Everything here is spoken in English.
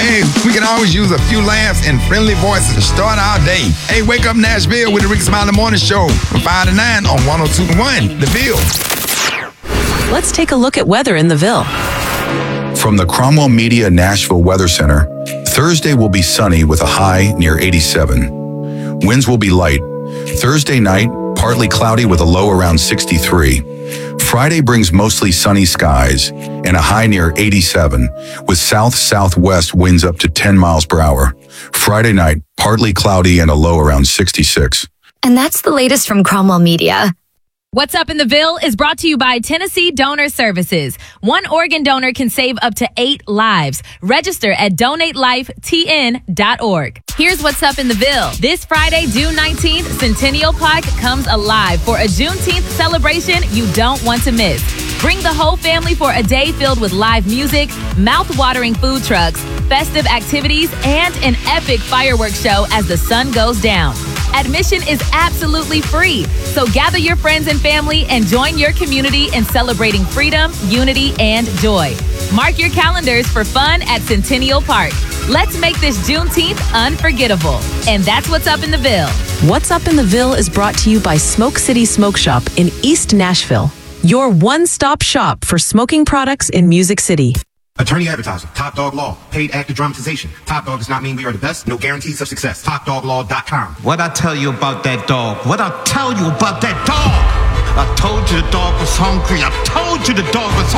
Hey, we can always use a few laughs and friendly voices to start our day. Hey, Wake Up Nashville with the Rick Smiley Morning Show from 5 to 9 on 102.1 The Ville. Let's take a look at weather in the Ville. From the Cromwell Media Nashville Weather Center, Thursday will be sunny with a high near 87. Winds will be light. Thursday night, partly cloudy with a low around 63. Friday brings mostly sunny skies and a high near 87, with south-southwest winds up to 10 miles per hour. Friday night, partly cloudy and a low around 66. And that's the latest from Cromwell Media. What's Up in the Ville is brought to you by Tennessee Donor Services. One organ donor can save up to 8 lives. Register at donatelifetn.org. Here's What's Up in the Ville. This Friday, June 19th, Centennial Park comes alive for a Juneteenth celebration you don't want to miss. Bring the whole family for a day filled with live music, mouth-watering food trucks, festive activities, and an epic fireworks show as the sun goes down. Admission is absolutely free, so gather your friends and family and join your community in celebrating freedom, unity, and joy. Mark your calendars for fun at Centennial Park. Let's make this Juneteenth unforgettable. And that's What's Up in the Ville. What's Up in the Ville is brought to you by Smoke City Smoke Shop in East Nashville, your one-stop shop for smoking products in Music City. Attorney advertiser, Top Dog Law, paid actor dramatization. Top Dog does not mean we are the best, no guarantees of success. TopDogLaw.com. What I tell you about that dog? What I tell you about that dog? I told you the dog was hungry. I told you the dog was hungry.